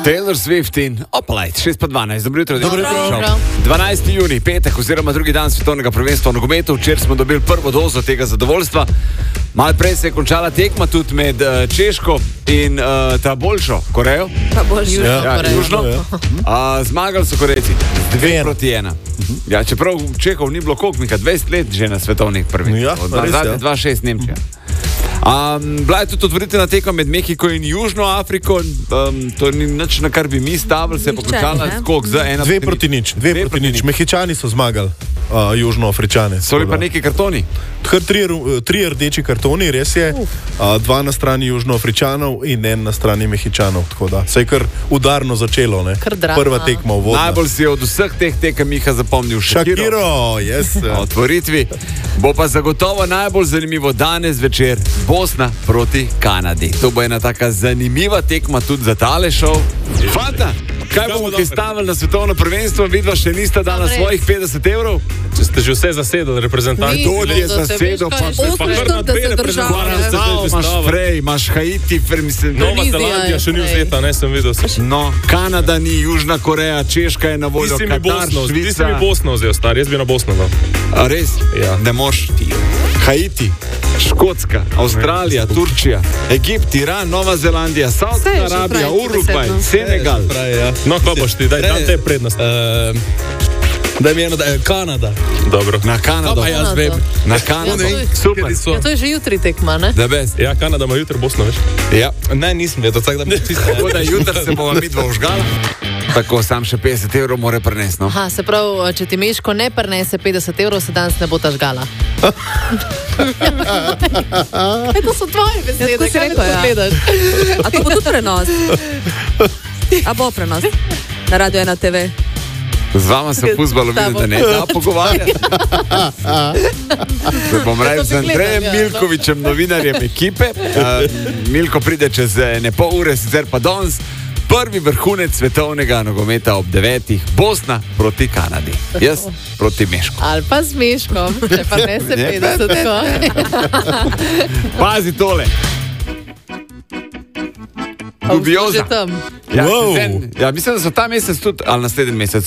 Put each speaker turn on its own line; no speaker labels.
Taylor Swift in Opalite, 6:12. Dobro jutro.
Dobro jutro.
12. juni, petek oziroma drugi dan svetovnega prvenstva v nogometu. Včeraj smo dobili prvo dozo tega zadovoljstva. Malo prej se je končala tekma tudi med Češko in ta boljšo Korejo. Južno. Zmagali so Korejci 2-1. Ja, čeprav Čehov ni bilo koliko, 20 let že na svetovnih prvenstvih. Od 2-6 Nemčija. Bila je tudi otvoritvena tekma med Mehiko in Južno Afriko. To ni nič, na kar bi mi stavili, se je pokončala skok za
2-0. Mehičani so zmagali, Južnoafričane.
So li pa neki kartoni?
Tri rdeči kartoni, res je. 2 na strani Južnoafričanov in 1 na strani Mehičanov. Tako da se je kar udarno začelo, ne? Prva tekma uvodna.
Najbolj si je od vseh teh tekem Miha zapomnil
Shakiro, yes.
Otvoritvi. Bo pa zagotovo najbolj zanimivo danes večer. Bosna proti Kanadi. To bo ena taka zanimiva tekma tudi za tale šov. Fanta, kaj bomo kaj stavili na svetovno prvenstvo? Vidva še nista dala svojih 50 evrov?
Če ste že vse zasedali, reprezentanti.
Kdo je zasedel? Imaš Frej, imaš Haiti,
Nova Zelandija še ni vzeta, ne sem videl.
No, Kanada ni, Južna Koreja, Češka je na voljo, Katar, Švica.
Ti si mi Bosno vzel, star, jaz bi na Bosno dal.
A res?
Ja.
Ne moš. Haiti, Škotska, Avstralija, Turčija, Egipt, Iran, Nova Zelandija, Saudska Arabija, Urugvaj, Senegal.
No, pa boš ti, daj te prednosti.
Daj mi eno, Kanada.
Dobro. Na Kanado.
Pa jaz vem.
Na Kanado. Super.
Ja, to je že jutri tekma, ne?
Da bez.
Ja, Kanada ima jutri Bosno, veš?
Ja.
Ne, nisem vedel, tako da mi čisto.
Tako da jutri se bomo midva užgala. Tako, sam še 50 evrov more prinesti, no?
Aha, se pravi, če ti Miško ne prinese 50 evrov, se danes ne bo ta žgala. To so tvoje besede,
tako si rekel, ja. A to bo tudi prenos? A bo prenos? Na Radio 1 TV?
Z vama se fuzbalo vidi, da ne da pogovarjati. Se bom rekel z Andrejem Milkovičem, novinarjem ekipe. Milko pride čez ne pol ure, sicer pa danes. Prvi vrhunec svetovnega nogometa ob 9. Bosna proti Kanadi. Jaz proti Meško.
Ali pa z Miškom, če pa ne se 50.
Pazi tole. Dubioza.
Že tam.
Ja, mislim, da so ta mesec tudi, ali naslednji mesec.